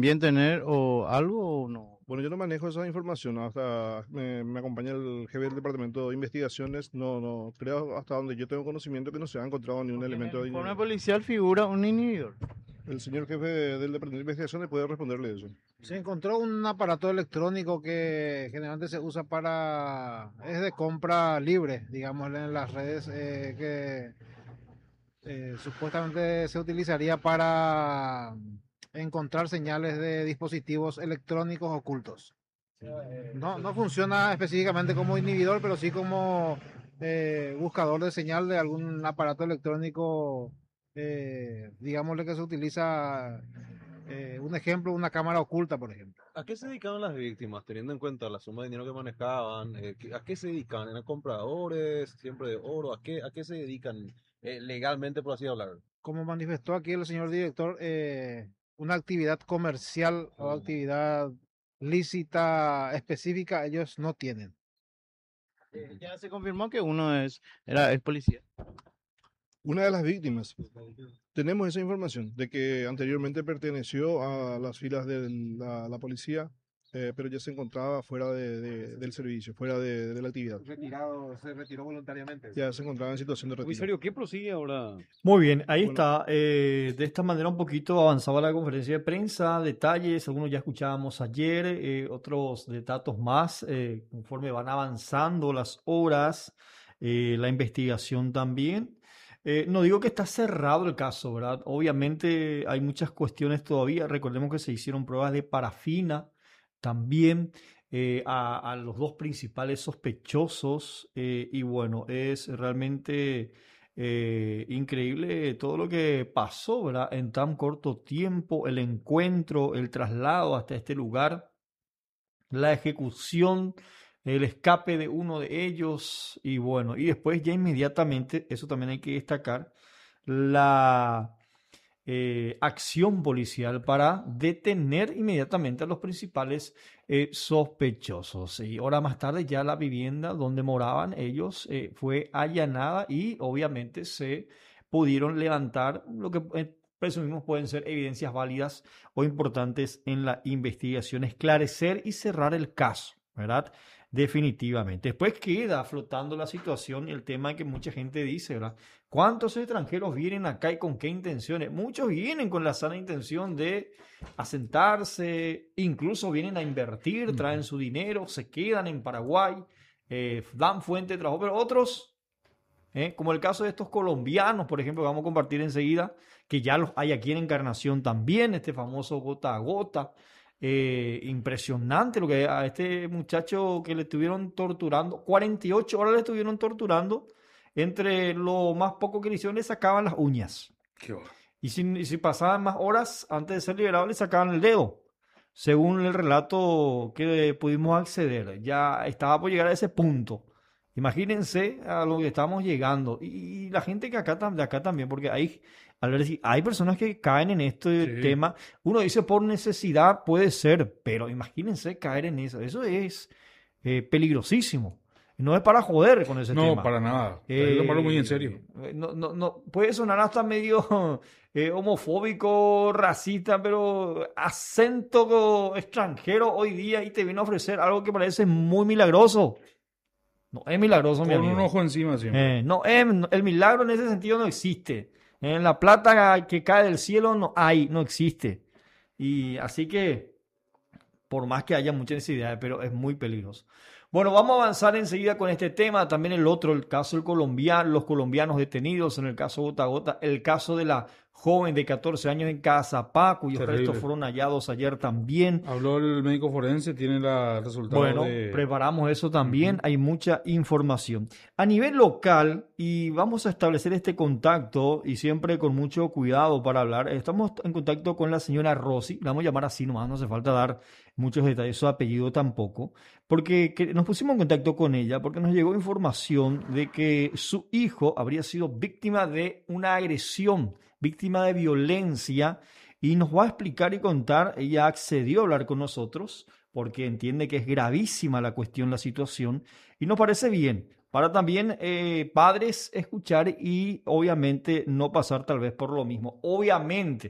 también tener o algo o no? Bueno, yo no manejo esa información, ¿no? Hasta me acompaña el jefe del departamento de investigaciones. No, creo hasta donde yo tengo conocimiento que no se ha encontrado ni un Porque en el elemento de informe inhibición. policial figura un inhibidor. El señor jefe del departamento de investigaciones puede responderle eso. Se encontró un aparato electrónico que generalmente se usa es de compra libre, digamos, en las redes que supuestamente se utilizaría para encontrar señales de dispositivos electrónicos ocultos. No funciona específicamente como inhibidor, pero sí como buscador de señal de algún aparato electrónico, digámosle que se utiliza, un ejemplo, una cámara oculta, por ejemplo. ¿A qué se dedicaban las víctimas, teniendo en cuenta la suma de dinero que manejaban? ¿A qué se dedican? ¿Eran compradores, siempre de oro? ¿A qué se dedican legalmente, por así hablar? Como manifestó aquí el señor director, una actividad comercial o actividad lícita específica ellos no tienen. Ya se confirmó que uno es policía. Una de las víctimas, tenemos esa información de que anteriormente perteneció a las filas de la policía, pero ya se encontraba fuera del servicio, fuera de la actividad. Se retiró voluntariamente. Ya se encontraba en situación de retiro. Comisario, ¿qué prosigue ahora? Muy bien, ahí Bueno. está. De esta manera un poquito avanzaba la conferencia de prensa, detalles, algunos ya escuchábamos ayer, otros de datos más, conforme van avanzando las horas, la investigación también. No digo que está cerrado el caso, ¿verdad? Obviamente hay muchas cuestiones todavía. Recordemos que se hicieron pruebas de parafina también a los dos principales sospechosos y bueno, es realmente increíble todo lo que pasó, ¿verdad? En tan corto tiempo, el encuentro, el traslado hasta este lugar, la ejecución, el escape de uno de ellos y bueno, y después ya inmediatamente, eso también hay que destacar, la acción policial para detener inmediatamente a los principales sospechosos. Y hora más tarde ya la vivienda donde moraban ellos fue allanada y obviamente se pudieron levantar lo que presumimos pueden ser evidencias válidas o importantes en la investigación, esclarecer y cerrar el caso, ¿verdad? Definitivamente. Después queda flotando la situación y el tema que mucha gente dice, ¿verdad? ¿Cuántos extranjeros vienen acá y con qué intenciones? Muchos vienen con la sana intención de asentarse, incluso vienen a invertir, traen su dinero, se quedan en Paraguay, dan fuente de trabajo, pero otros, como el caso de estos colombianos, por ejemplo, que vamos a compartir enseguida, que ya los hay aquí en Encarnación también, este famoso gota a gota. Impresionante lo que a este muchacho que le estuvieron torturando, 48 horas le estuvieron torturando, entre lo más poco que le hicieron le sacaban las uñas. Qué horror. Y si pasaban más horas antes de ser liberado le sacaban el dedo, según el relato que pudimos acceder. Ya estaba por llegar a ese punto. Imagínense a lo que estamos llegando. Y la gente que de acá también, porque hay personas que caen en este Sí. tema. Uno dice por necesidad, puede ser, pero imagínense caer en eso. Eso es peligrosísimo. No es para joder con ese No, tema. para nada. Hay que tomarlo muy en serio. No, puede sonar hasta medio homofóbico, racista, pero acento extranjero hoy día y te viene a ofrecer algo que parece muy milagroso. No es milagroso, mi Con un amigo. ojo encima siempre. El milagro en ese sentido no existe. En la plata que cae del cielo no existe. Y así que, por más que haya muchas necesidades, pero es muy peligroso. Bueno, vamos a avanzar enseguida con este tema. También el caso del colombiano, los colombianos detenidos en el caso Gota a Gota, el caso de la joven de 14 años en Cazapá, cuyos Terrible. restos fueron hallados ayer también. Habló el médico forense, tiene el resultado Bueno, de... preparamos eso también, hay mucha información. A nivel local, y vamos a establecer este contacto, y siempre con mucho cuidado para hablar, estamos en contacto con la señora Rosy, la vamos a llamar así nomás, no hace falta dar muchos detalles, su apellido tampoco, porque nos pusimos en contacto con ella, porque nos llegó información de que su hijo habría sido víctima de una agresión, víctima de violencia, y nos va a explicar y contar, ella accedió a hablar con nosotros, porque entiende que es gravísima la cuestión, la situación, y nos parece bien, para también padres escuchar y obviamente no pasar tal vez por lo mismo. Obviamente,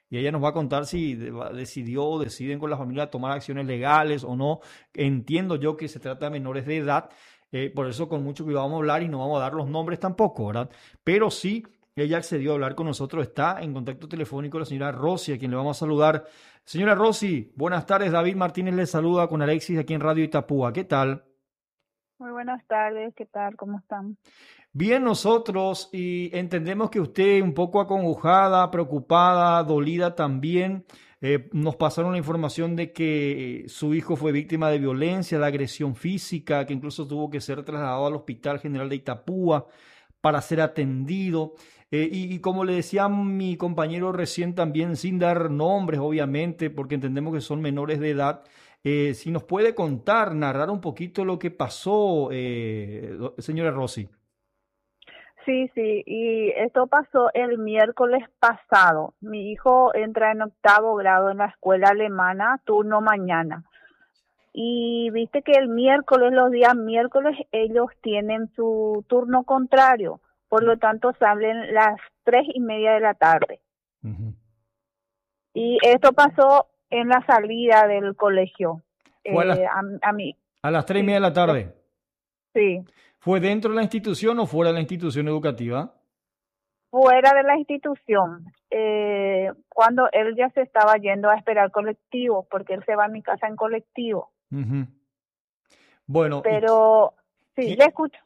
y ella nos va a contar si decidió o deciden con la familia tomar acciones legales o no. Entiendo yo que se trata de menores de edad, por eso con mucho cuidado vamos a hablar y no vamos a dar los nombres tampoco, ¿verdad? Pero sí, ella accedió a hablar con nosotros, está en contacto telefónico la señora Rosy, a quien le vamos a saludar. Señora Rosy, buenas tardes, David Martínez le saluda con Alexis aquí en Radio Itapúa, ¿qué tal? Muy buenas tardes, ¿qué tal? ¿Cómo están? Bien, nosotros, y entendemos que usted un poco acongojada, preocupada, dolida también. Nos pasaron la información de que su hijo fue víctima de violencia, de agresión física, que incluso tuvo que ser trasladado al Hospital General de Itapúa para ser atendido. Y como le decía mi compañero recién también, sin dar nombres, obviamente, porque entendemos que son menores de edad, si nos puede contar, narrar un poquito lo que pasó, señora Rosy. Sí, y esto pasó el miércoles pasado. Mi hijo entra en 8º grado en la escuela alemana, turno mañana. Y viste que el miércoles, los días miércoles, ellos tienen su turno contrario. Por lo tanto, salen las 3:30 de la tarde. Uh-huh. Y esto pasó en la salida del colegio. ¿Fue a mí. A las 3:30 de la tarde? Sí. ¿Fue dentro de la institución o fuera de la institución educativa? Fuera de la institución. Cuando él ya se estaba yendo a esperar colectivo, porque él se va a mi casa en colectivo. Uh-huh. Bueno. Pero, sí, le escucho.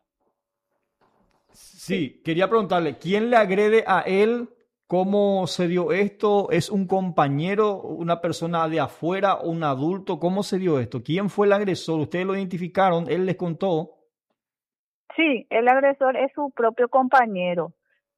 Sí, quería preguntarle, ¿quién le agrede a él? ¿Cómo se dio esto? ¿Es un compañero, una persona de afuera, un adulto? ¿Cómo se dio esto? ¿Quién fue el agresor? ¿Ustedes lo identificaron? ¿Él les contó? Sí, el agresor es su propio compañero.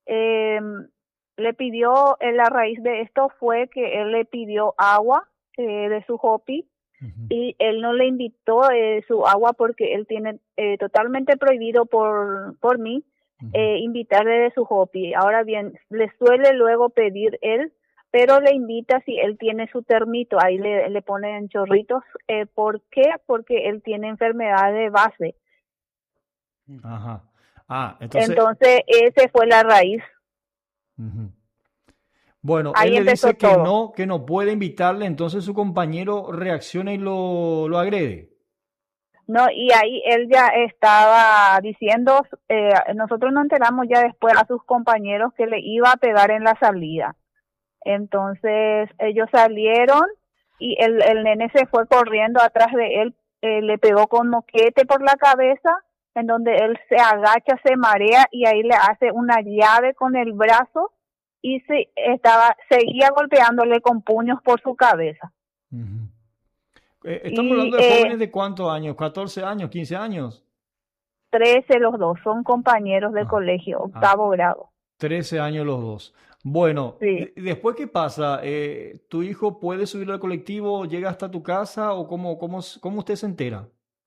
Le pidió, la raíz de esto fue que él le pidió agua de su hopi. Uh-huh. Y él no le invitó su agua porque él tiene totalmente prohibido por mí invitarle de su hopi. Ahora bien, le suele luego pedir él, pero le invita si él tiene su termito, ahí le ponen chorritos. ¿Por qué? Porque él tiene enfermedad de base. Ajá. Entonces ese fue la raíz. Uh-huh. Bueno, ahí él le dice todo. que no puede invitarle, entonces su compañero reacciona y lo agrede. No, y ahí él ya estaba diciendo, nosotros nos enteramos ya después a sus compañeros que le iba a pegar en la salida. Entonces ellos salieron y el nene se fue corriendo atrás de él, le pegó con moquete por la cabeza, en donde él se agacha, se marea y ahí le hace una llave con el brazo y seguía golpeándole con puños por su cabeza. Uh-huh. Estamos hablando de jóvenes de ¿cuántos años? ¿14 años? ¿15 años? 13 los dos, son compañeros de colegio, 8º grado. 13 años los dos. Bueno, sí. ¿Después qué pasa? ¿Tu hijo puede subir al colectivo, llega hasta tu casa o cómo usted se entera?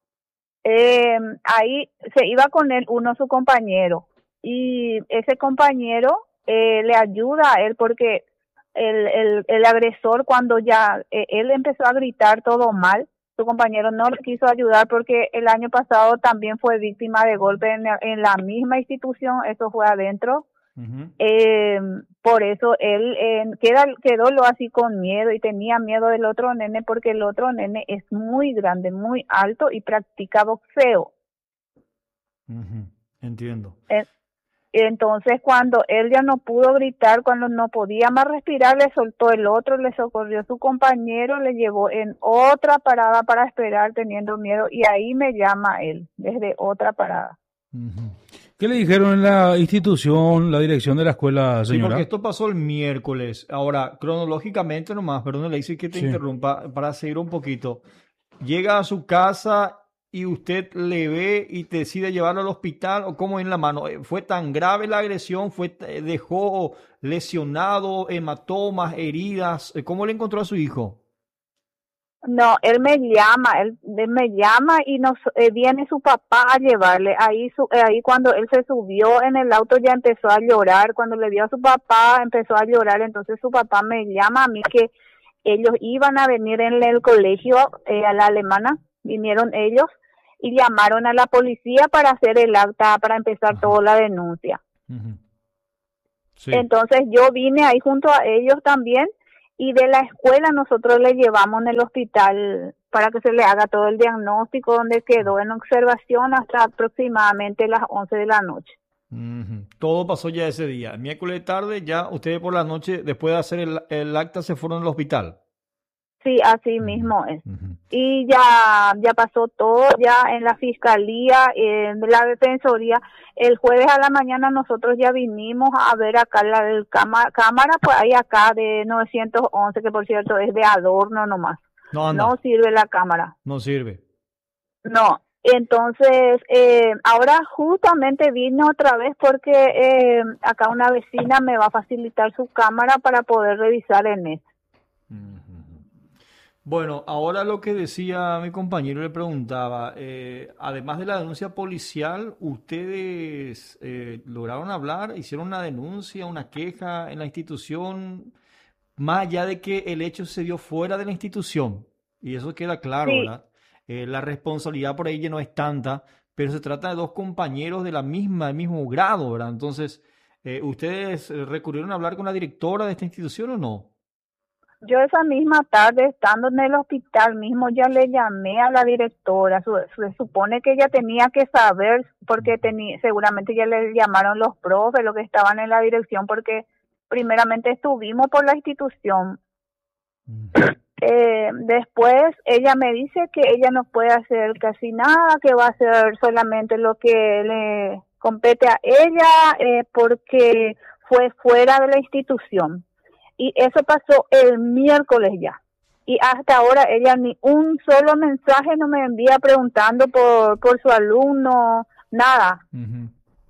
Ahí se iba con él su compañero, y ese compañero le ayuda a él porque el agresor, cuando ya él empezó a gritar todo mal, su compañero no le quiso ayudar porque el año pasado también fue víctima de golpe en la misma institución, eso fue adentro. Uh-huh. Por eso él quedó así con miedo y tenía miedo del otro nene porque el otro nene es muy grande, muy alto y practica boxeo. Uh-huh. Entiendo. Entonces cuando él ya no pudo gritar, cuando no podía más respirar, le soltó el otro, le socorrió a su compañero, le llevó en otra parada para esperar teniendo miedo y ahí me llama él desde otra parada. Uh-huh. ¿Qué le dijeron en la institución, la dirección de la escuela, señora? Sí, porque esto pasó el miércoles. Ahora, cronológicamente nomás, perdón, le hice que te interrumpa para seguir un poquito. Llega a su casa y usted le ve y decide llevarlo al hospital, o cómo en la mano. ¿Fue tan grave la agresión? ¿Dejó lesionado, hematomas, heridas? ¿Cómo le encontró a su hijo? No, él me llama y viene su papá a llevarle. Ahí cuando él se subió en el auto ya empezó a llorar. Cuando le vio a su papá empezó a llorar. Entonces su papá me llama a mí que ellos iban a venir en el colegio a la alemana. Vinieron ellos y llamaron a la policía para hacer el acta, para empezar toda la denuncia. Uh-huh. Sí. Entonces yo vine ahí junto a ellos también. y de la escuela nosotros le llevamos en el hospital para que se le haga todo el diagnóstico, donde quedó en observación hasta aproximadamente las 11 de la noche. Ujú. Todo pasó ya ese día. El miércoles de tarde, ya ustedes por la noche, después de hacer el acta, se fueron al hospital. Sí, así Ujú, mismo es. ujú. Y ya pasó todo, ya en la fiscalía, en la defensoría. El jueves a la mañana nosotros ya vinimos a ver acá cámara, pues hay acá de 911, que por cierto es de adorno nomás. No No anda, sirve la cámara. no sirve. No. Entonces, ahora justamente vine otra vez porque acá una vecina me va a facilitar su cámara para poder revisar en eso. Ujú. Bueno, ahora lo que decía mi compañero, le preguntaba, además de la denuncia policial, ¿ustedes lograron hablar, hicieron una denuncia, una queja en la institución, más allá de que el hecho se dio fuera de la institución? Y eso queda claro, Sí, ¿verdad? La responsabilidad por ahí ya no es tanta, pero se trata de dos compañeros de del mismo grado, ¿verdad? Entonces, ¿ustedes recurrieron a hablar con la directora de esta institución o no? yo esa misma tarde, estando en el hospital mismo, ya le llamé a la directora. Se supone que ella tenía que saber, porque seguramente ya le llamaron los profes, los que estaban en la dirección, porque primeramente estuvimos por la institución. Ujú. Después ella me dice que ella no puede hacer casi nada, que va a hacer solamente lo que le compete a ella, porque fue fuera de la institución. Y eso pasó el miércoles ya. Y hasta ahora ella ni un solo mensaje no me envía preguntando por su alumno, nada. Ujú.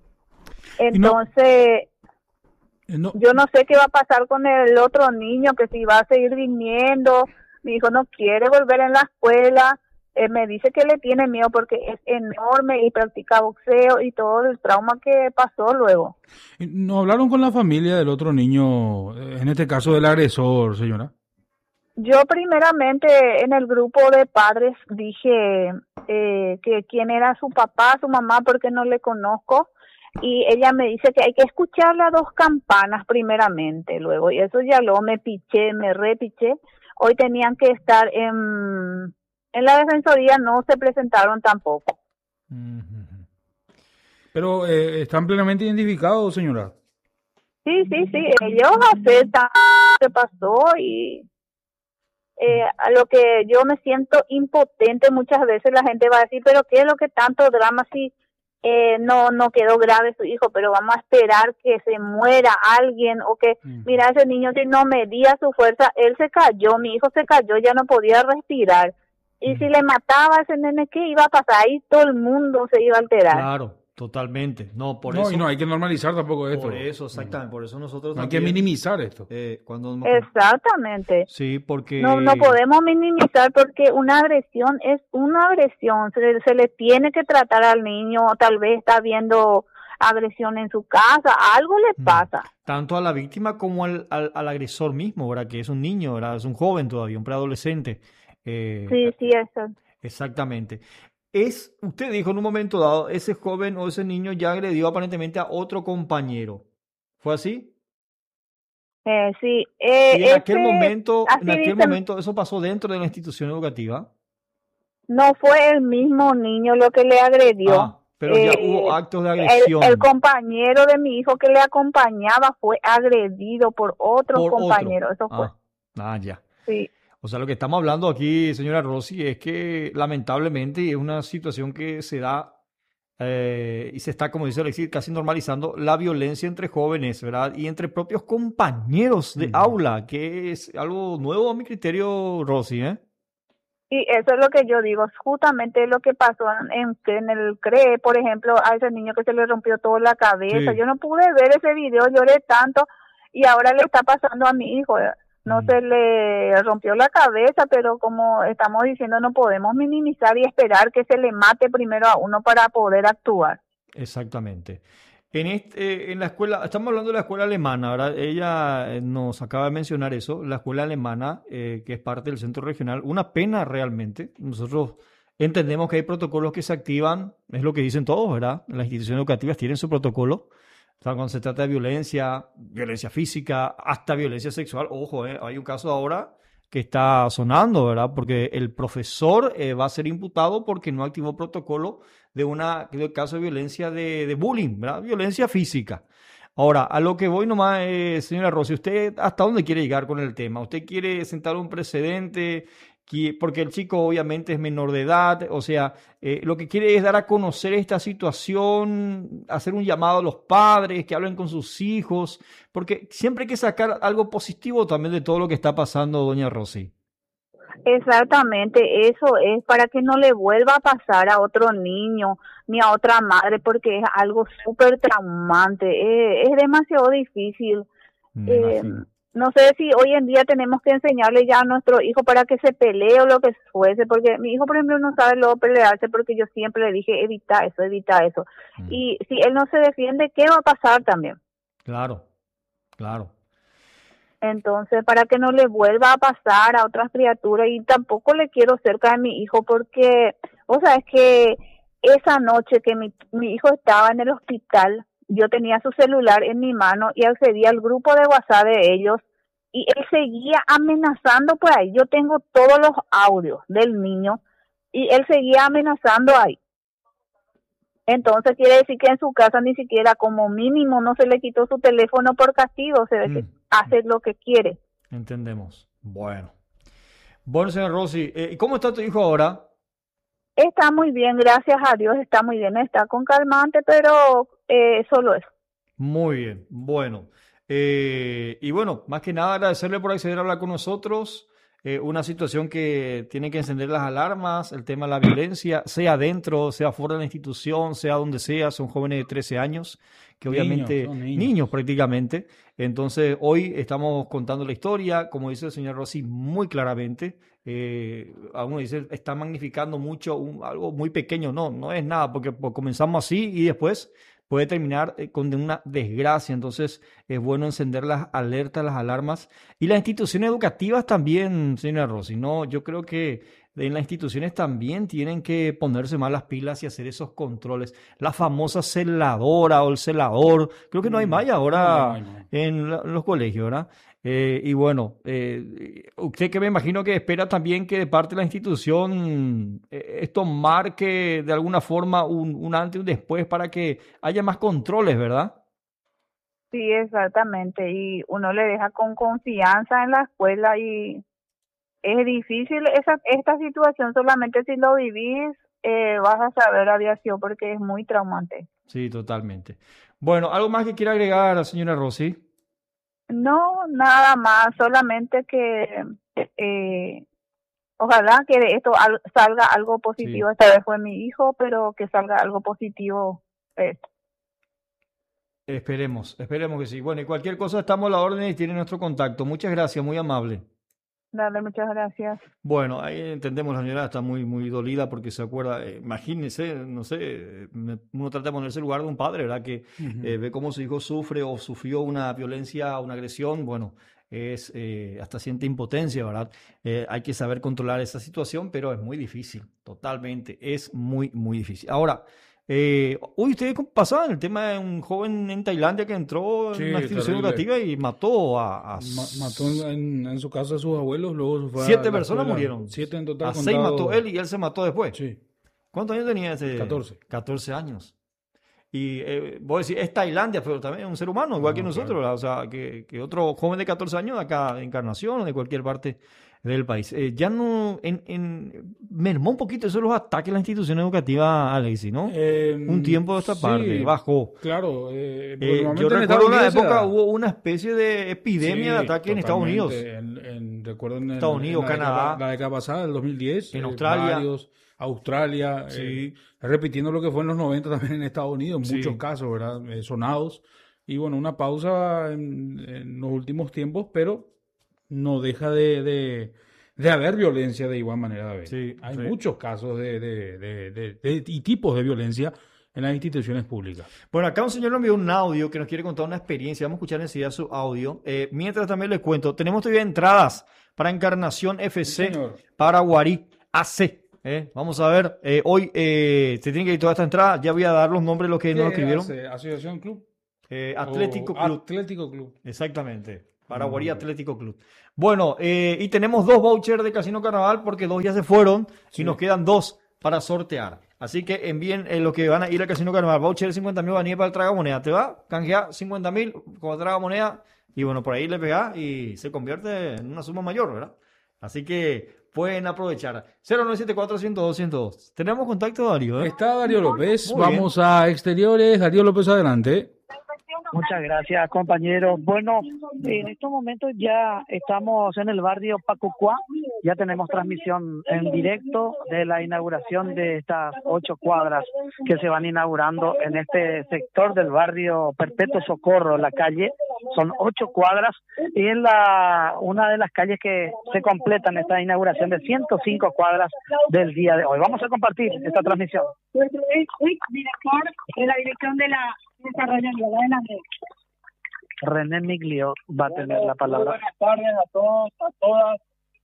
Y no, Entonces, no, yo no sé qué va a pasar con el otro niño, que si va a seguir viniendo. Mi hijo no quiere volver en la escuela. Me dice que le tiene miedo porque es enorme y practica boxeo y todo el trauma que pasó luego. no hablaron con la familia del otro niño, en este caso del agresor, señora. Yo primeramente en el grupo de padres dije que quién era su papá, su mamá, porque no le conozco. Y ella me dice que hay que escuchar las dos campanas primeramente, luego. Y eso ya luego me repiché. Hoy tenían que estar en la defensoría, no se presentaron tampoco. Ujú. Pero están plenamente identificados, señora. Sí, ellos aceptan lo que pasó y a lo que yo me siento impotente muchas veces. La gente va a decir, pero ¿qué es lo que tanto drama si no quedó grave su hijo? Pero vamos a esperar que se muera alguien o que, Ujú. mira, ese niño si no medía su fuerza, él se cayó, mi hijo se cayó, ya no podía respirar. Y si Ujú. le mataba a ese nene, ¿qué iba a pasar? Ahí todo el mundo se iba a alterar. Claro, totalmente. No, No, y no hay que normalizar tampoco esto. por eso, exactamente, por eso nosotros No hay que también, minimizar esto. cuando Exactamente. sí, No porque podemos minimizar porque una agresión es una agresión. Se le tiene que tratar al niño, tal vez está viendo agresión en su casa, algo le pasa. tanto a la víctima como al agresor mismo, ¿verdad? Que es un niño, ¿verdad? Es un joven todavía, un preadolescente. Eh, Sí, eso. Exactamente. Usted dijo en un momento dado, ese joven o ese niño ya agredió aparentemente a otro compañero. ¿Fue así? Sí, Y en aquel así dicen, momento, eso pasó dentro de la institución educativa. no fue el mismo niño lo que le agredió. Ah, pero ya hubo actos de El agresión compañero de mi hijo que le acompañaba fue agredido por otro por otro. compañero, eso fue. Ya. Sí. O sea, lo que estamos hablando aquí, señora Rossi, es que lamentablemente es una situación que se da y se está, como dice Alexis, casi normalizando la violencia entre jóvenes, ¿verdad? Y entre propios compañeros de Ujú. aula, que es algo nuevo a mi criterio, Rosy, ¿eh? Y eso es lo que yo digo, justamente lo que pasó en el CRE, por ejemplo, a ese niño que se le rompió toda la cabeza. Sí. Yo no pude ver ese video, lloré tanto y ahora le está pasando a mi hijo. No Mm. se le rompió la cabeza, pero como estamos diciendo, no podemos minimizar y esperar que se le mate primero a uno para poder actuar. Exactamente. En la escuela, estamos hablando de la escuela alemana, ¿verdad? Ella nos acaba de mencionar eso, la escuela alemana, que es parte del centro regional. Una pena realmente. Nosotros entendemos que hay protocolos que se activan, es lo que dicen todos, ¿verdad? Las instituciones educativas tienen su protocolo O sea, cuando se trata de violencia, violencia física, hasta violencia sexual, ojo, hay un caso ahora que está sonando, ¿verdad? Porque el profesor va a ser imputado porque no activó protocolo de caso de violencia de bullying, ¿verdad? Violencia física. Ahora, a lo que voy nomás, señora Rossi, ¿usted hasta dónde quiere llegar con el tema? ¿Usted quiere sentar un precedente? Porque el chico obviamente es menor de edad, o sea, lo que quiere es dar a conocer esta situación, hacer un llamado a los padres, que hablen con sus hijos, porque siempre hay que sacar algo positivo también de todo lo que está pasando, doña Rosy. Exactamente, eso es para que no le vuelva a pasar a otro niño ni a otra madre, porque es algo súper traumante, es demasiado difícil. Me imagino. No sé si hoy en día tenemos que enseñarle ya a nuestro hijo para que se pelee o lo que fuese, porque mi hijo, por ejemplo, no sabe luego pelearse porque yo siempre le dije, evita eso, evita eso. Y si él no se defiende, ¿qué va a pasar también? Claro, claro. Entonces, para que no le vuelva a pasar a otras criaturas, y tampoco le quiero cerca de mi hijo porque, o sea, es que esa noche que mi hijo estaba en el hospital, yo tenía su celular en mi mano y accedí al grupo de WhatsApp de ellos y él seguía amenazando por ahí. Yo tengo todos los audios del niño y él seguía amenazando ahí. Entonces quiere decir que en su casa ni siquiera como mínimo no se le quitó su teléfono por castigo, se ve que hace lo que quiere. Entendemos. Bueno, señor Rossi, ¿y cómo está tu hijo ahora? Está muy bien, gracias a Dios, está muy bien, está con calmante, pero solo eso. Muy bien, bueno. Y bueno, más que nada agradecerle por acceder a hablar con nosotros. Una situación que tiene que encender las alarmas, el tema de la violencia, sea dentro, sea fuera de la institución, sea donde sea, son jóvenes de 13 años, que obviamente, niños prácticamente. Entonces, hoy estamos contando la historia, como dice el señor Rossi, muy claramente. Algunos dicen, está magnificando mucho algo muy pequeño. No es nada, porque comenzamos así y después puede terminar con una desgracia. Entonces es bueno encender las alertas, las alarmas. Y las instituciones educativas también, señora Rossi, ¿no? Yo creo que en las instituciones también tienen que ponerse más las pilas y hacer esos controles. La famosa celadora o el celador, creo que no hay más ahora en los colegios, ¿verdad? Y bueno, usted que me imagino que espera también que de parte de la institución esto marque de alguna forma un antes y un después para que haya más controles, ¿verdad? Sí, exactamente. Y uno le deja con confianza en la escuela y es difícil esta situación, solamente si lo vivís vas a saber aviación porque es muy traumante. Sí, totalmente. Bueno, ¿algo más que quiera agregar, señora Rossi? No, nada más, solamente que ojalá que de esto salga algo positivo. Sí. Esta vez fue mi hijo, pero que salga algo positivo. Esperemos que sí. Bueno, y cualquier cosa estamos a la orden y tiene nuestro contacto. Muchas gracias, muy amable. Dale, muchas gracias. Bueno, ahí entendemos, la señora está muy dolida porque se acuerda, imagínense, no sé, uno trata de ponerse en lugar de un padre, ¿verdad? Que ve cómo su hijo sufre o sufrió una violencia, una agresión, bueno, hasta siente impotencia, ¿verdad? Hay que saber controlar esa situación, pero es muy difícil, totalmente, es muy difícil. Ahora, hoy ustedes pasaban el tema de un joven en Tailandia que entró en una institución educativa y mató mató en su casa a sus abuelos, luego fue 7 personas murieron. 7 en total. A 6 mató él y él se mató después. Sí. ¿Cuántos años tenía ese? 14. 14 años. Y vos decís, es Tailandia, pero también es un ser humano, igual que nosotros, claro. O sea, que otro joven de 14 años de acá de Encarnación o de cualquier parte del país. Ya no, mermó un poquito eso los ataques a la institución educativa, Alexis, ¿no? Un tiempo de esta parte, bajó. Claro. Yo recuerdo una época hubo una especie de epidemia de ataques en Estados Unidos. Recuerdo en Estados Unidos, Canadá. La década pasada, el 2010. En Australia. Australia, repitiendo lo que fue en los 90 también en Estados Unidos, muchos casos, ¿verdad? Sonados. Y bueno, una pausa en los últimos tiempos, pero no deja de haber violencia de igual manera. Hay muchos casos y tipos de violencia en las instituciones públicas. Bueno, acá un señor nos envió un audio que nos quiere contar una experiencia. Vamos a escuchar enseguida su audio. Mientras también les cuento, tenemos todavía entradas para Encarnación FC, para Guarí AC. Vamos a ver, hoy se tiene que ir toda esta entrada. Ya voy a dar los nombres de los que nos escribieron. Asociación Club. Atlético Club. Atlético Club. Exactamente. Paraguay Atlético Club. Bueno, y tenemos 2 vouchers de Casino Carnaval porque 2 ya se fueron y nos quedan 2 para sortear. Así que envíen los que van a ir al Casino Carnaval. Voucher de 50.000 va a venir para el tragamoneda. Te va, canjear 50.000 con el tragamoneda y bueno, por ahí le pegás y se convierte en una suma mayor, ¿verdad? Así que pueden aprovechar. 0974-102-102. Tenemos contacto, Darío, ¿eh? Está Darío López. Muy Vamos a exteriores. Darío López, adelante. Muchas gracias, compañeros. Bueno, en estos momentos ya estamos en el barrio Pacucuá, ya tenemos transmisión en directo de la inauguración de estas 8 cuadras que se van inaugurando en este sector del barrio Perpetuo Socorro, la calle. Son 8 cuadras y es una de las calles que se completan esta inauguración de 105 cuadras del día de hoy. Vamos a compartir esta transmisión. Director de la dirección de la desarrollo. Adelante. René Miglio va a tener la palabra. Buenas tardes a todos, a todas.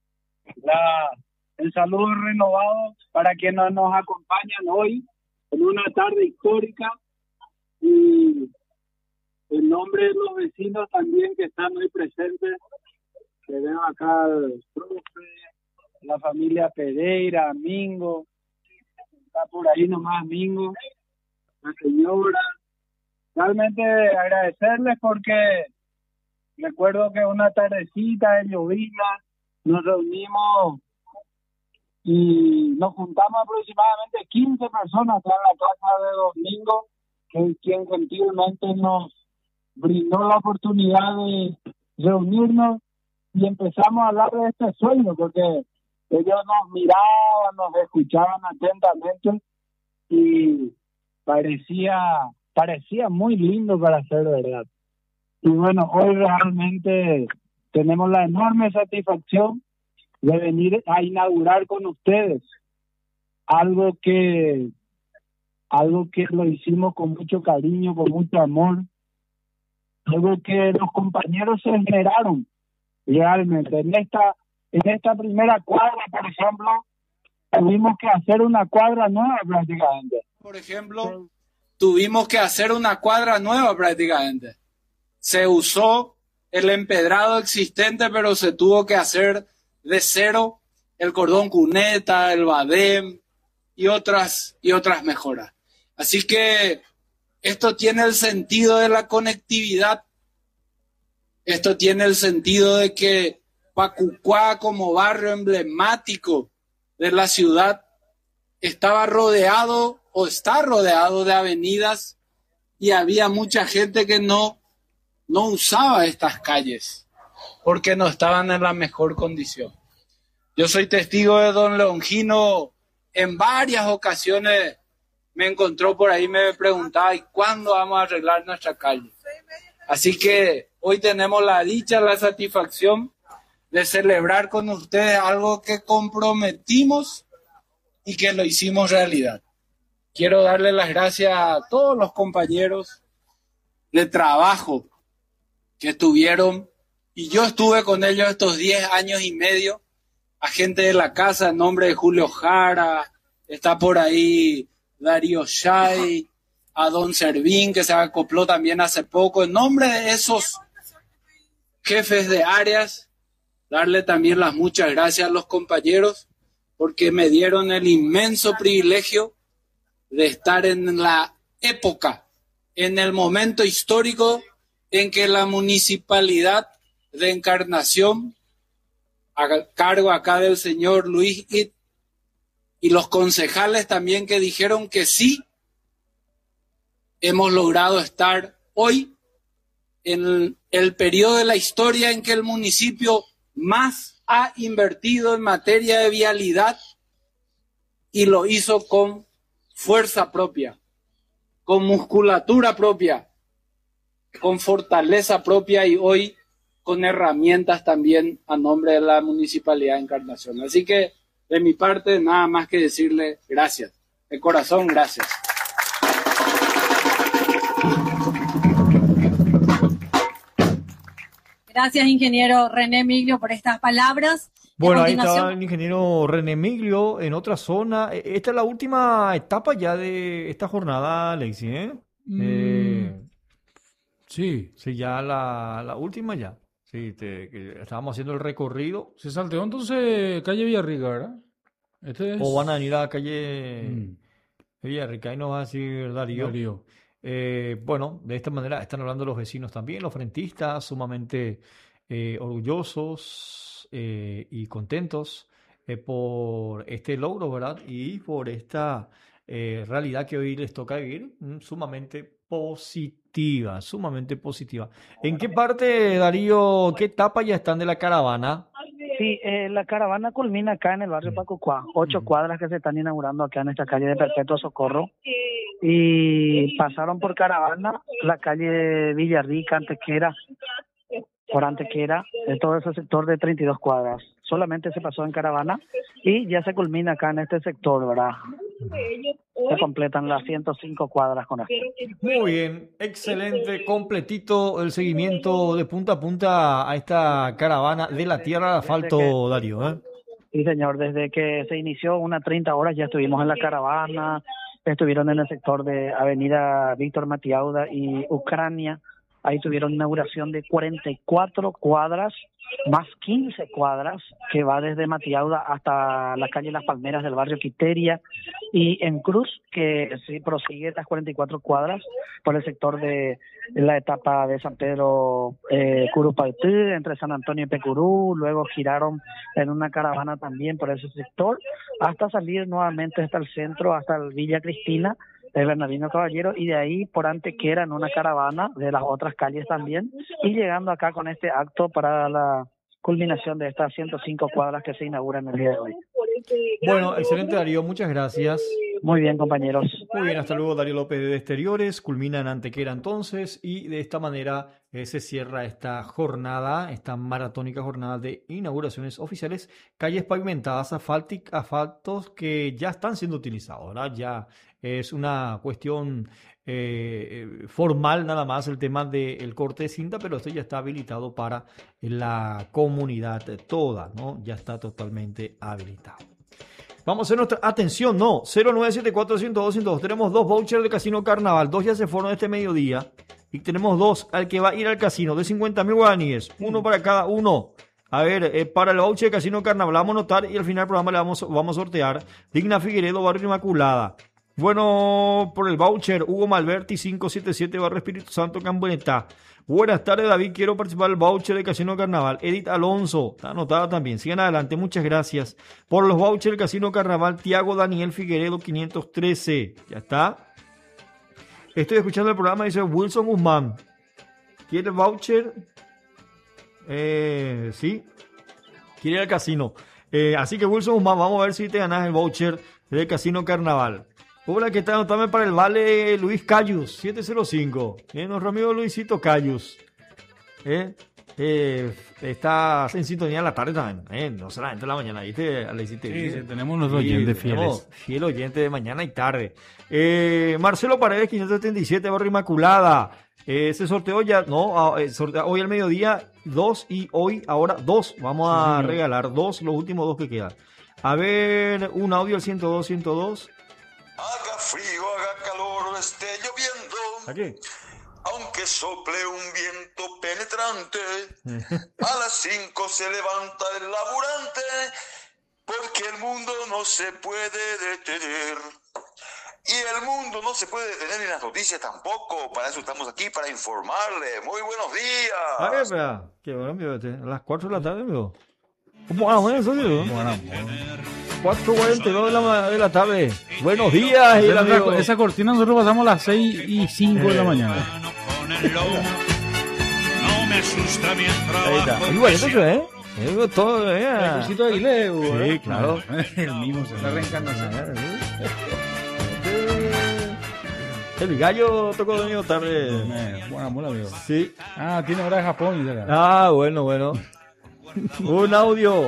El saludo renovado para quienes nos acompañan hoy en una tarde histórica y en nombre de los vecinos también que están hoy presentes, que veo acá al profe, la familia Pereira, Mingo, está por ahí nomás Mingo, la señora. Realmente agradecerles porque recuerdo que una tardecita de llovizna nos reunimos y nos juntamos aproximadamente 15 personas acá en la casa de Domingo, quien gentilmente nos brindó la oportunidad de reunirnos y empezamos a hablar de este sueño, porque ellos nos miraban, nos escuchaban atentamente y parecía muy lindo para ser verdad. Y bueno, hoy realmente tenemos la enorme satisfacción de venir a inaugurar con ustedes algo que lo hicimos con mucho cariño, con mucho amor, algo que los compañeros se esmeraron realmente. En esta primera cuadra, por ejemplo, tuvimos que hacer una cuadra nueva prácticamente. Se usó el empedrado existente, pero se tuvo que hacer de cero el cordón cuneta, el badem y otras mejoras. Así que esto tiene el sentido de la conectividad, esto tiene el sentido de que Pacucuá, como barrio emblemático de la ciudad, estaba rodeado o está rodeado de avenidas y había mucha gente que no usaba estas calles porque no estaban en la mejor condición. Yo soy testigo de don Longino, en varias ocasiones me encontró por ahí, me preguntaba, ¿y cuándo vamos a arreglar nuestra calle? Así que hoy tenemos la dicha, la satisfacción de celebrar con ustedes algo que comprometimos y que lo hicimos realidad. Quiero darle las gracias a todos los compañeros de trabajo que tuvieron, y yo estuve con ellos estos 10 años y medio, a gente de la casa, en nombre de Julio Jara, está por ahí Darío Shay, a don Servín, que se acopló también hace poco, en nombre de esos jefes de áreas, darle también las muchas gracias a los compañeros, porque me dieron el inmenso privilegio de estar en la época, en el momento histórico en que la municipalidad de Encarnación, a cargo acá del señor Luis It, y los concejales también que dijeron que sí, hemos logrado estar hoy en el periodo de la historia en que el municipio más ha invertido en materia de vialidad, y lo hizo con fuerza propia, con musculatura propia, con fortaleza propia, y hoy con herramientas también a nombre de la Municipalidad de Encarnación. Así que de mi parte nada más que decirle gracias, de corazón gracias. Gracias, ingeniero René Miglio, por estas palabras. Bueno, ahí está el ingeniero René Miglio en otra zona. Esta es la última etapa ya de esta jornada, Alexi, ¿eh? Sí. Sí, ya la última ya. Sí, que estábamos haciendo el recorrido. Se salteó entonces calle Villarrica, ¿verdad? Este es... O van a venir a la calle Mm, Villarrica y nos va a decir Darío. Darío. Bueno, de esta manera están hablando los vecinos también, los frentistas, sumamente orgullosos y contentos por este logro, ¿verdad? Y por esta realidad que hoy les toca vivir, sumamente positiva, sumamente positiva. ¿En qué parte, Darío, qué etapa ya están de la caravana? Sí, la caravana culmina acá en el barrio Pacucuá, 8 cuadras que se están inaugurando acá en esta calle de Perpetuo Socorro. Y pasaron por caravana la calle Villarrica, Antequera, por Antequera, todo ese sector de 32 cuadras. Solamente se pasó en caravana y ya se culmina acá en este sector, ¿verdad? Se completan las 105 cuadras con esto. Muy bien, excelente, completito el seguimiento de punta a punta a esta caravana de la tierra de asfalto, Darío, ¿eh? Sí, señor, desde que se inició unas 30 horas ya estuvimos en la caravana, estuvieron en el sector de Avenida Víctor Matiauda y Ucrania. Ahí tuvieron inauguración de 44 cuadras, más 15 cuadras, que va desde Matiauda hasta la calle Las Palmeras del barrio Quiteria, y en Cruz, que sí prosigue las 44 cuadras por el sector de la etapa de San Pedro Curupaití, entre San Antonio y Pecurú. Luego giraron en una caravana también por ese sector, hasta salir nuevamente hasta el centro, hasta el Villa Cristina, el Bernardino Caballero, y de ahí por Antequera en una caravana de las otras calles también, y llegando acá con este acto para la culminación de estas 105 cuadras que se inauguran el día de hoy. Bueno, excelente, Darío, muchas gracias. Muy bien, compañeros. Muy bien, hasta luego, Darío López de Exteriores. Culmina en Antequera entonces, y de esta manera se cierra esta jornada, esta maratónica jornada de inauguraciones oficiales, calles pavimentadas, asfaltos que ya están siendo utilizados, ¿verdad? Ya es una cuestión formal nada más el tema del corte de cinta, pero esto ya está habilitado para la comunidad toda, ¿no? Ya está totalmente habilitado. Vamos a hacer nuestra atención, no, 0974-102-102. Tenemos 2 vouchers de Casino Carnaval, 2 ya se fueron este mediodía y tenemos 2 al que va a ir al casino de 50.000 guaraníes, 1 para cada uno. A ver, para el voucher de Casino Carnaval vamos a anotar y al final del programa le vamos a sortear Digna Figueredo, Barrio Inmaculada. Bueno, por el voucher, Hugo Malverti, 577, Barrio Espíritu Santo, Cambuenetá. Buenas tardes, David, quiero participar del voucher de Casino Carnaval. Edith Alonso, está anotada también. Sigan adelante, muchas gracias. Por los vouchers del Casino Carnaval, Tiago Daniel Figueredo, 513. Ya está. Estoy escuchando el programa, dice Wilson Guzmán. ¿Quiere el voucher? Sí. Quiere ir al casino. Así que Wilson Guzmán, vamos a ver si te ganas el voucher del Casino Carnaval. Hola, ¿qué tal? Anotame para el vale Luis Cayus, 705. Nuestro amigo Luisito Cayus. Estás en sintonía en la tarde también. No solamente en la mañana, ¿viste? Sí, tenemos los oyentes fieles. Fiel oyente de mañana y tarde. Marcelo Paredes, 577, Barrio Inmaculada. Se sorteó ya, no, hoy al mediodía 2 y hoy, ahora 2. Vamos a regalar 2, los últimos 2 que quedan. A ver, un audio al 102. Haga frío, haga calor, esté lloviendo. ¿A qué? Aunque sople un viento penetrante, a las 5 se levanta el laburante, porque el mundo no se puede detener. Y el mundo no se puede detener, ni las noticias tampoco. Para eso estamos aquí, para informarle. Muy buenos días. A ver, espera. Qué bueno, amigo. A las 4 de la tarde, amigo. ¿Cómo van eso, tío? 4:42 de la tarde. Buenos días. Esa cortina nosotros pasamos a las 6:05 de la mañana. No me asusta mientras ahí está. Igual, entonces, todo, El cosito de Aguileo. Sí, claro. El mismo, la reencarnación. El gallo tocó domingo tarde. Buena mola, amigo. Sí. Tiene hora de Japón. Bueno. Un audio.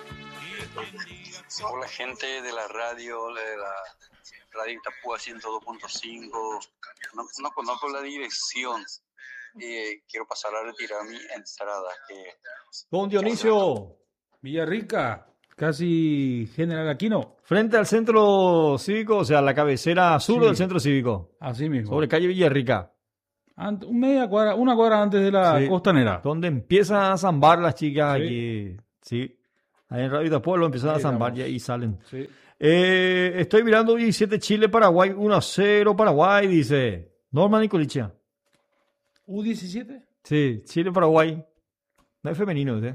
Hola, gente de la radio, de la radio Itapúa 102.5. No conozco la dirección. Quiero pasar a retirar mi entrada. Don Dionisio. Villarrica, casi General Aquino. Frente al centro cívico, o sea, la cabecera sur del centro cívico. Así mismo. Sobre calle Villarrica. Una cuadra antes de la Costanera. Donde empiezan a zambar las chicas Sí. aquí. Sí. Ahí en Radio Itapuelo empiezan a Ahí zambar estamos. y ahí salen. Sí. Estoy mirando 17 Chile, Paraguay, 1-0 Paraguay, dice Norma Nicolicia. ¿U17? Sí, Chile, Paraguay. No es femenino, ¿usted?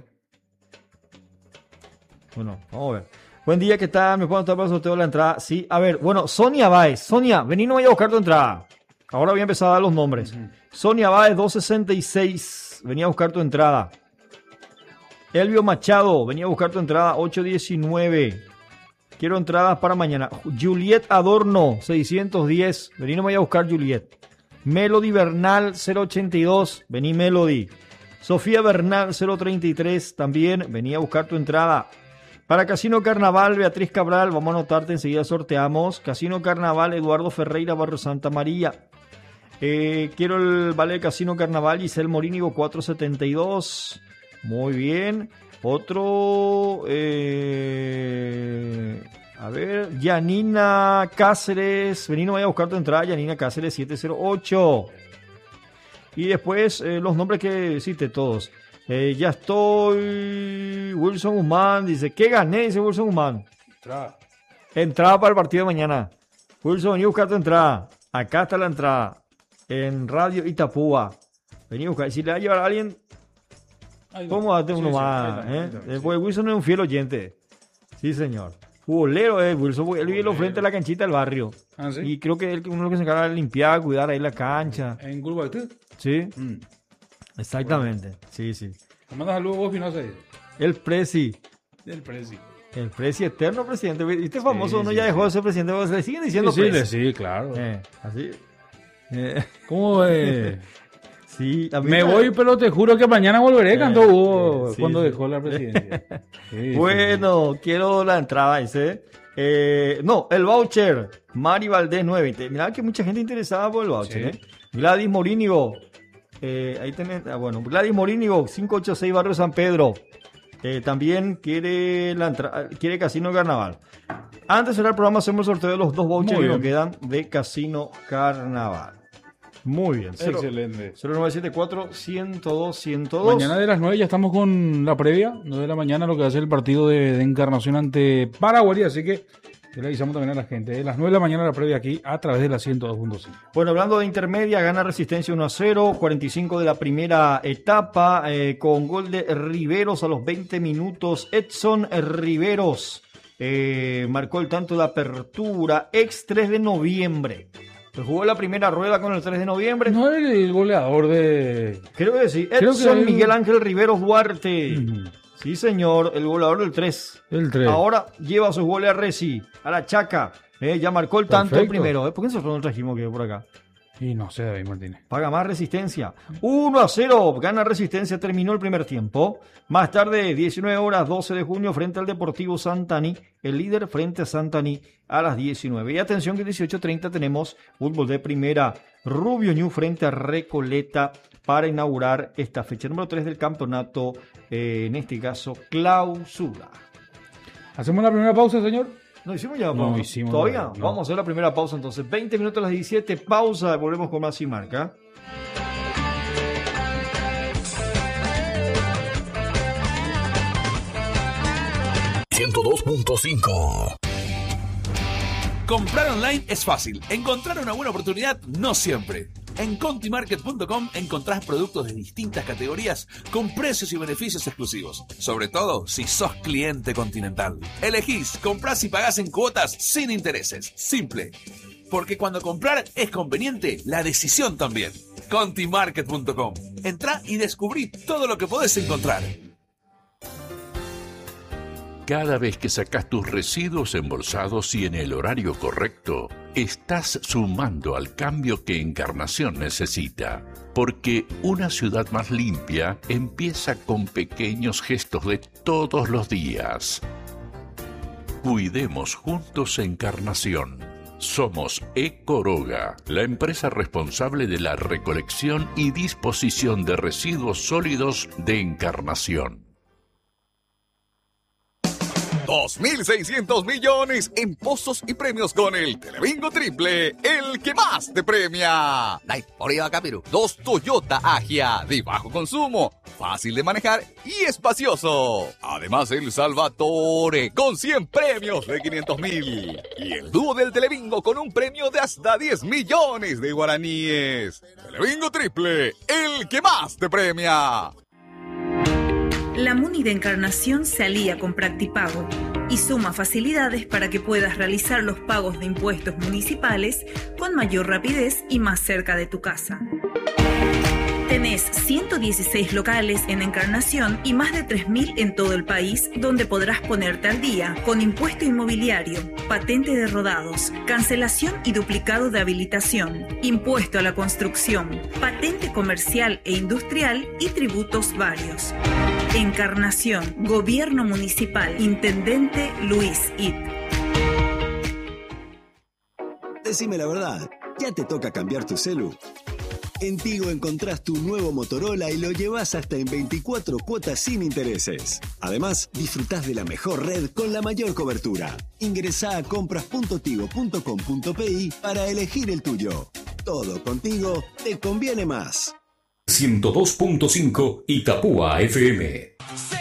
Bueno, vamos a ver. Buen día, ¿qué tal? ¿Me puedo anotar para el sorteo de la entrada? Sí, a ver, bueno, Sonia Báez. Sonia, vení, no vaya a buscar tu entrada. Ahora voy a empezar a dar los nombres. Sonia Báez, 266. Venía a buscar tu entrada. Elvio Machado, venía a buscar tu entrada, 819. Quiero entradas para mañana. Juliet Adorno, 610. Vení, no vaya a buscar Juliet. Melody Bernal, 082. Vení, Melody. Sofía Bernal, 033. También venía a buscar tu entrada. Para Casino Carnaval, Beatriz Cabral, vamos a anotarte, enseguida sorteamos. Casino Carnaval, Eduardo Ferreira, Barrio Santa María. Quiero el vale del Casino Carnaval, Giselle Morínigo, 472. Muy bien. Otro, a ver, Yanina Cáceres, vení, no vaya a buscar tu entrada, Yanina Cáceres, 708. Y después los nombres que cité todos. Ya estoy. Wilson Guzmán dice: ¿qué gané? Dice Wilson Guzmán. Entrada para el partido de mañana. Wilson, vení a buscar tu entrada. Acá está la entrada. En Radio Itapúa. Vení a buscar. Si le va a llevar a alguien, ¿cómo date uno más? Después Wilson es un fiel oyente. Sí, señor. Futbolero es Wilson, porque él vive al frente de la canchita del barrio. ¿Ah, sí? Y creo que él uno que se encarga de limpiar, cuidar ahí la cancha. ¿En Gulbaitú? Sí. Exactamente. Sí, sí. ¿Te mandas saludos vos, Pinoza? El Presi. El Presi. El Presi, eterno presidente. ¿Viste famoso? Uno sí, ya sí. dejó de ser presidente. Le siguen diciendo Sí, Presi. sí, claro. Así. ¿Cómo Sí, a mí me voy, pero te juro que mañana volveré, cantó Hugo sí, cuando sí. dejó la presidencia. Sí, Bueno, quiero la entrada ese. No, el voucher. Mari Valdés 9. Mirá que mucha gente interesada por el voucher. Sí. Gladys Morínigo. Ahí tenés. Bueno, Gladys Morínigo, 586 Barrio San Pedro. También quiere la entrada, quiere Casino Carnaval. Antes de cerrar el programa, hacemos el sorteo de los dos vouchers que nos quedan de Casino Carnaval. Muy bien. Excelente. 0974-102-102. Mañana de las 9 ya estamos con la previa, 9 de la mañana, lo que va a ser el partido de Encarnación ante Paraguay, así que le avisamos también a la gente. De las 9 de la mañana la previa aquí a través de la 102.5. Bueno, hablando de intermedia, gana Resistencia 1-0, 45 de la primera etapa, con gol de Riveros a los 20 minutos. Edson Riveros marcó el tanto de apertura, ex 3 de noviembre. Jugó la primera rueda con el 3 de noviembre. No es el goleador de... Creo que sí. Creo Edson que Miguel Ángel Riveros Duarte. Sí, señor, el goleador del 3. El 3. Ahora lleva sus goles a Resi, a la Chaca. Ya marcó el tanto el Perfecto. primero. ¿Por qué nosotros no trajimos que por acá? Y no sé, David Martínez. Paga más Resistencia. 1-0. Gana Resistencia. Terminó el primer tiempo. Más tarde, 19 horas, 12 de junio, frente al Deportivo Santani. El líder frente a Santani a las 19. Y atención que 18:30 tenemos fútbol de primera. Rubio Ñu frente a Recoleta para inaugurar esta fecha número 3 del campeonato. En este caso, clausura. ¿Hacemos la primera pausa, señor? No hicimos ya la No pausa. hicimos ¿Todavía? no. Vamos a hacer la primera pausa entonces. 20 minutos a las 17. Pausa. Volvemos con más y marca. Comprar online es fácil. Encontrar una buena oportunidad no siempre. En contimarket.com encontrás productos de distintas categorías con precios y beneficios exclusivos. Sobre todo si sos cliente Continental. Elegís, comprás y pagás en cuotas sin intereses. Simple. Porque cuando comprar es conveniente, la decisión también. Contimarket.com. Entrá y descubrí todo lo que podés encontrar. Cada vez que sacas tus residuos embolsados y en el horario correcto, estás sumando al cambio que Encarnación necesita. Porque una ciudad más limpia empieza con pequeños gestos de todos los días. Cuidemos juntos Encarnación. Somos Ecoroga, la empresa responsable de la recolección y disposición de residuos sólidos de Encarnación. 2.600 millones en pozos y premios con el Telebingo Triple, el que más te premia. Dai, por ahí va acá, Perú. 2 Toyota Agia de bajo consumo, fácil de manejar y espacioso. Además, el Salvatore con 100 premios de 500.000. Y el dúo del Telebingo con un premio de hasta 10 millones de guaraníes. Telebingo Triple, el que más te premia. La MUNI de Encarnación se alía con Practipago y suma facilidades para que puedas realizar los pagos de impuestos municipales con mayor rapidez y más cerca de tu casa. Tenés 116 locales en Encarnación y más de 3.000 en todo el país, donde podrás ponerte al día con impuesto inmobiliario, patente de rodados, cancelación y duplicado de habilitación, impuesto a la construcción, patente comercial e industrial y tributos varios. Encarnación, Gobierno Municipal, Intendente Luis It. Decime la verdad, ¿ya te toca cambiar tu celu? En Tigo encontrás tu nuevo Motorola y lo llevas hasta en 24 cuotas sin intereses. Además, disfrutás de la mejor red con la mayor cobertura. Ingresá a compras.tigo.com.pi para elegir el tuyo. Todo contigo te conviene más. 102.5 Itapúa FM.